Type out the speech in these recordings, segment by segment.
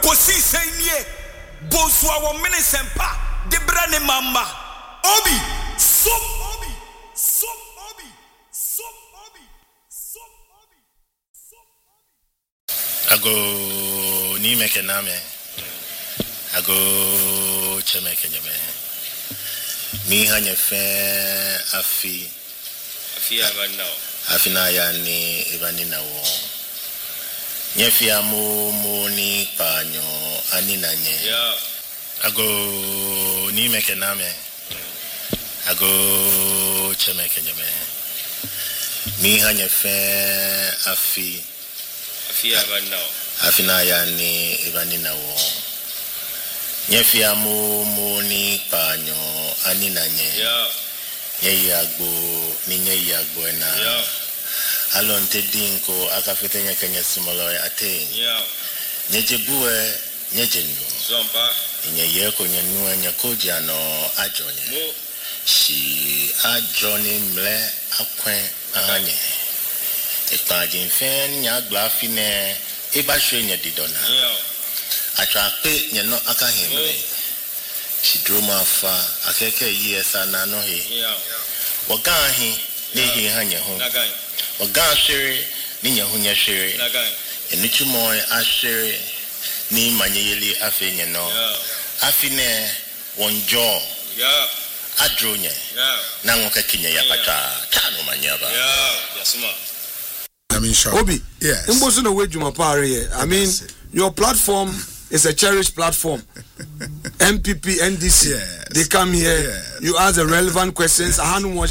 kosi senye bonswa wo mene sempa de brane mama obi so obi so obi so obi so obi so obi ago ni meke name ago chemeke nyame mi hanye fe afi abanao afina ya ni ibani na wo nyefia mo ni panyo anina nye ago ni meke name ago chemeke nyame mi hanye fe afi abanao afina ya ni ibani na wo nyefia mo ni panyo anina nye Yagbo ni yagbo na alonte dinko akafete nya kenya simolo aten nyejebuwe nyejenu zomba nye ko nyenu nya koja no ajonye shi ajoni mle akwen anye ekpajin fen nya glafine ibashwe nya didona atwape nya no akahemre she drew my far. I can't yes, I know he. What guy he, Nihi Hanya home. What guy sherry, Ninya Hunya sherry. And Nichumoy, I sherry, Ni Manieli Afin, no. Afine, one jaw. I drew ye. Nangoka Kinya Yapata, Tano Manyaba. I mean, Obi, yes. Imbosuno Wejuma Pari. I mean, your platform is a cherished platform. MPP, NDC, yes. They come here, yes. You ask the relevant questions,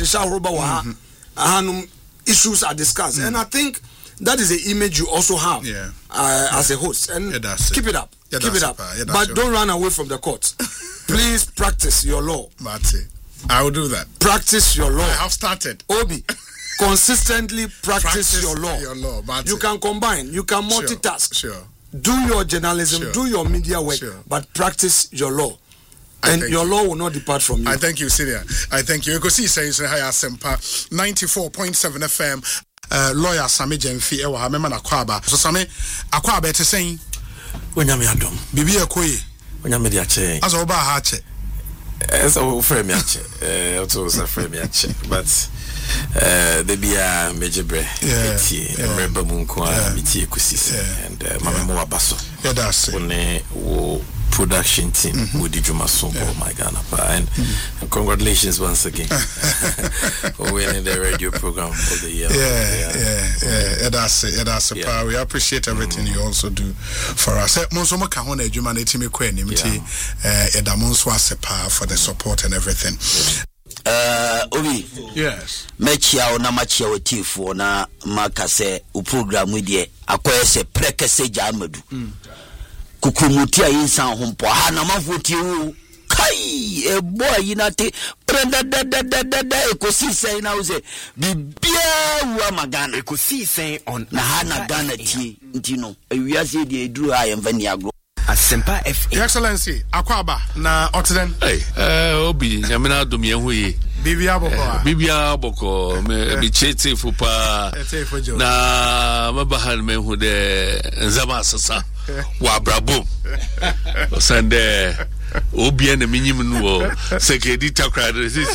issues are discussed. And I think that is the image you also have as a host. And keep it up. Keep it up. But don't run away from the court. Please practice your law. I will do that. Practice your law. I have started. Obi, consistently practice your law. You can combine, you can multitask. Sure. Do your journalism, do your media work, but practice your law. And your law will not depart from you. I thank you, Syria. I thank you. You can see, says Haya Sempa 94.7 FM. Lawyer Sami Jemfi, Ewa, Memana Kwaba. So, Sami, Akwaba, to saying, when you're Adam, Bibi Akoi, when you're Mediache, as Oba Hache, as a frame yache, also a frame yache, but. They be a major bread, and Rebel Munqua, Miti Kusis, and Mamma Basso. That's it. Production team, Woody Jumaso, my Ghana. And congratulations once again. Winning the radio program of the year. Yeah, that's it. That's a power. We appreciate everything you also do for us. Monsoma Kahone, Humanity Mekweni, Edamonswa Sepa for the support and everything. Obi. Yes. Mechia na machia wetifo na makase u program widie akoye se prekese jamadu. Kukumutia insan humpo hana mafuti u kai e boy yinate prenda da ekosise ina uze bibia wa magana ekosise on na hana gana ti ntino ewiase de eduru ayemvani agro Asempa F. Your Excellency, Akwaba na Otden. Obi, Yamina Dumia Hui. Bibia Boko, me chete fupa. Na mabahan me who de Zama Sasa. Wabrabo. Sande Obi and the minimum wo. Sekedi Takra. This is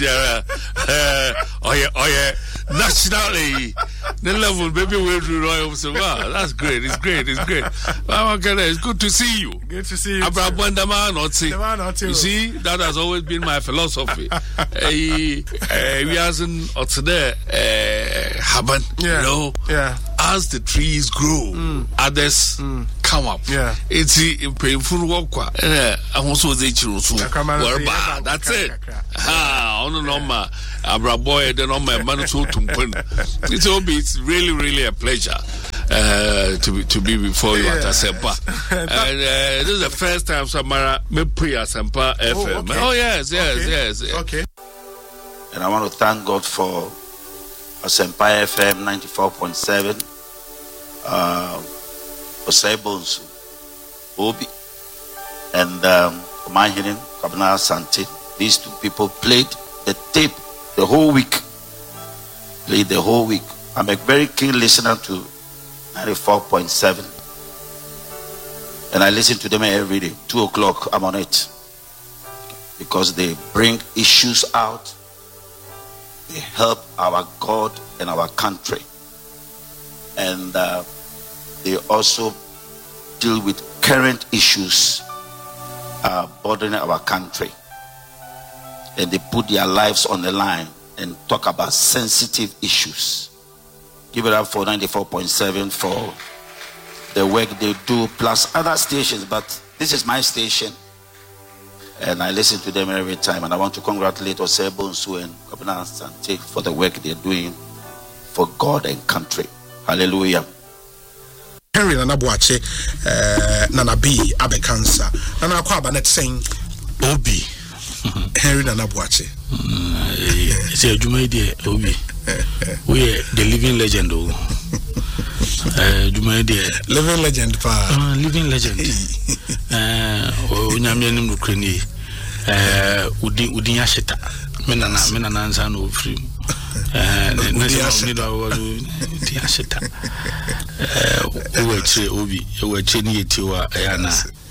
nationally. The level, baby, we'll do Royal. So, wow, that's great. It's great. It's good to see you. Good to see you. You see, that has always been my philosophy. We hasn't there happen, you know. Yeah. As the trees grow, others come up. Yeah. It's painful work. I also say that's it. It's really, really a pleasure to be before you at Asempa. And this is the first time Samara me pre Asempa FM. Oh yes. Okay. And I want to thank God for Asempa FM 94.7. Osebonsu, Obi, and my hidden Kabana Santi. These two people played the tape the whole week. I'm a very keen listener to 94.7. And I listen to them every day. 2 o'clock, I'm on it. Because they bring issues out. They help our God and our country. And they also deal with current issues bothering our country. And they put their lives on the line and talk about sensitive issues. Give it up for 94.7 for the work they do, plus other stations. But this is my station, and I listen to them every time. And I want to congratulate Osebo Nsu and Governor Sante for the work they're doing for God and country. Hallelujah. Henry Nana Boache, Nana B, Abekansa, Nana Kwabanet saying, Obi. Henry Nana Boache. It's a Jumaidi, Obi. We are the living legend. Jumaidi, living legend, pa. Living legend. Unyamian Ukraine, Udinyashita, Menana Zano free. Udinyashita. Obi, we're changing to Ayana.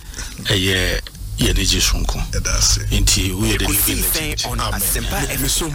Inti we the living on Asempa FM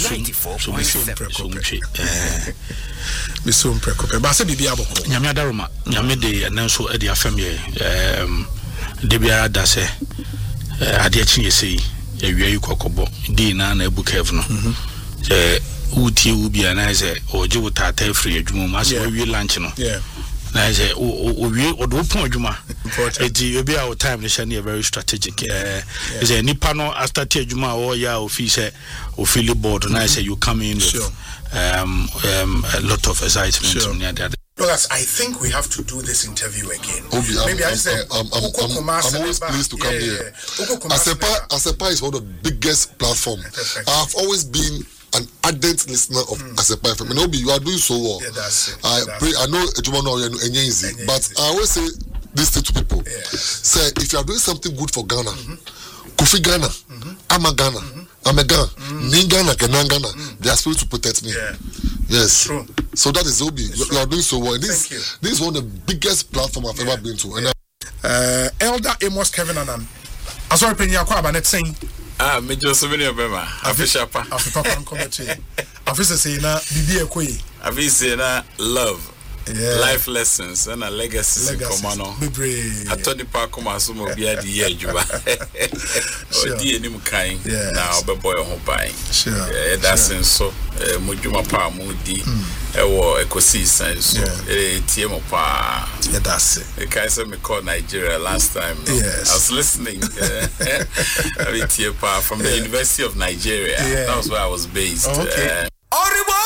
94.7. Basa bibi aboko. Nyame adaroma, nyame de nanso e de afam ye. De bia da se ade achi yesi awia yikokobo di na ebu kev no. Uti ubi na se oje wutata afri adwuma ma se wi lunch no. Yeah. Na say we odo pon adwuma edi obi our time ne share very strategic is a nipa no after te adwuma o ya office o feel board na say you come in with a lot of excitement near that. Because I think we have to do this interview again. Obi, I'm always pleased to come here. Asepa is one of the biggest platforms. I've always been an ardent listener of Asepa FM. And Obi, you are doing so well. I know but I always say this to people. Say, if you are doing something good for Ghana, Kofi Ghana, I'm a Ghana, I'm a Ghana, Ningana, Ghana, they are supposed to protect me. Yes. True. So that is Obi. You are doing so well. This is one of the biggest platforms I've ever been to. And Elder Amos Kevin Anan. I'm sorry, Penya Kwabanet saying. Me just souvenir bema. Afisha pa. Afisha pa nkomeche. Afisha say na bibi ekoyi. Afisha na love. Yeah. Life lessons and a legacy komano. Atoni pa koma so mo bia di ye adwuma. Odi enim kan na obeboy ho ban. Sure. That's so mo dwuma pa mo di ewo ecosystem so tie mo pa. Yeah, that's it. The guy said me called Nigeria last time. No? Yes. I was listening. From the University of Nigeria. Yeah. That was where I was based. Okay.